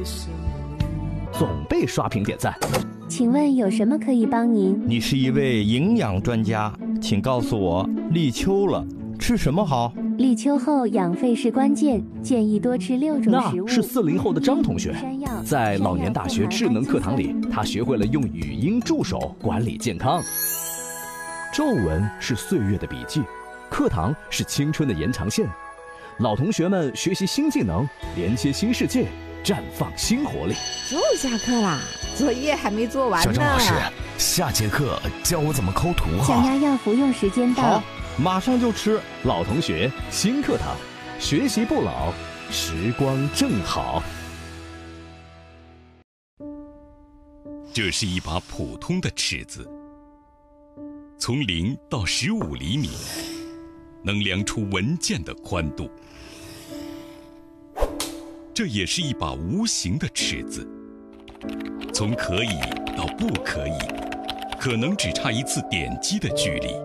总被刷屏点赞。 请问有什么可以帮您？ 你是一位营养专家，请告诉我，立秋了，吃什么好？ 立秋后养肺是关键，建议多吃6种食物。 那是40后的张同学，在老年大学智能课堂里，他学会了用语音助手管理健康。皱纹是岁月的笔记，课堂是青春的延长线。老同学们学习新技能，连接新世界，绽放新活力。 就下课啦，作业还没做完呢。 小张老师，下节课教我怎么抠图哈。 降压药服用时间到。 好，马上就吃。老同学，新课堂，学习不老，时光正好。 这是一把普通的尺子，从0到15厘米，能量出文件的宽度。这也是一把无形的尺子，从可以到不可以，可能只差一次点击的距离。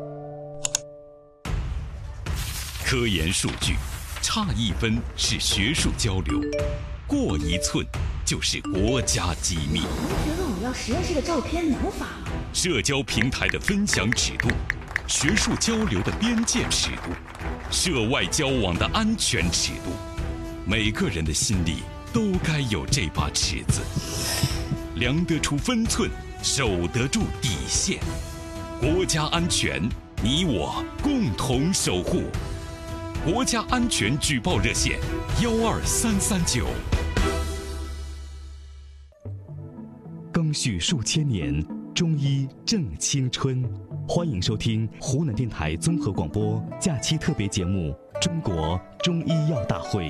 科研数据，差1分是学术交流，过1寸就是国家机密。 同学问我要实验室的照片，能发吗？ 社交平台的分享尺度，学术交流的边界尺度，涉外交往的安全尺度，每个人的心里都该有这把尺子，量得出分寸，守得住底线。国家安全，你我共同守护。国家安全举报热线12339。 更续数千年，中医正青春。欢迎收听湖南电台综合广播假期特别节目《中国中医药大会》。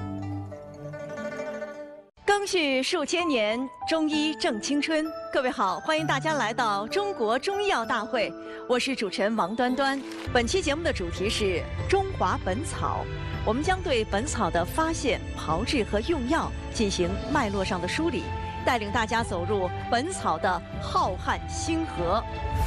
更续数千年，中医正青春。各位好，欢迎大家来到中国中医药大会，我是主持人王端端。本期节目的主题是中华本草，我们将对本草的发现、炮制和用药进行脉络上的梳理，带领大家走入本草的浩瀚星河。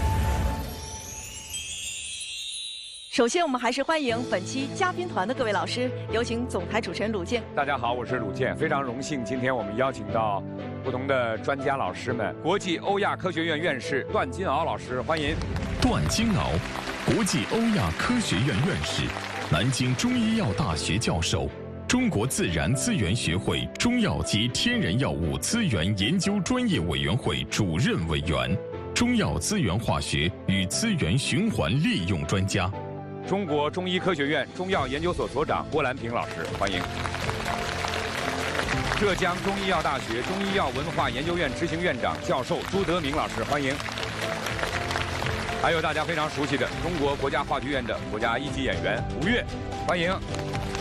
首先，我们还是欢迎本期嘉宾团的各位老师，有请总台主持人鲁健。 大家好，我是鲁健，非常荣幸，今天我们邀请到不同的专家老师们，国际欧亚科学院院士段金鳌老师，欢迎。 段金鳌，国际欧亚科学院院士，南京中医药大学教授，中国自然资源学会中药及天然药物资源研究专业委员会主任委员，中药资源化学与资源循环利用专家。 中国中医科学院中药研究所所长郭兰平老师，欢迎。浙江中医药大学中医药文化研究院执行院长、教授朱德明老师，欢迎。还有大家非常熟悉的中国国家话剧院的国家一级演员吴越，欢迎。